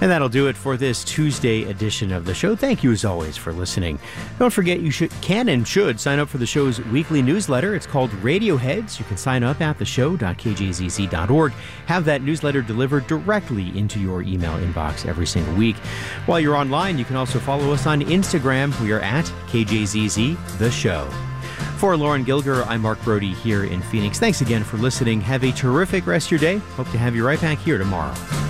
And that'll do it for this Tuesday edition of the show. Thank you, as always, for listening. Don't forget you can and should sign up for the show's weekly newsletter. It's called Radioheads. You can sign up at theshow.kjzz.org. Have that newsletter delivered directly into your email inbox every single week. While you're online, you can also follow us on Instagram. We are at KJZZ The Show. For Lauren Gilger, I'm Mark Brody here in Phoenix. Thanks again for listening. Have a terrific rest of your day. Hope to have you right back here tomorrow.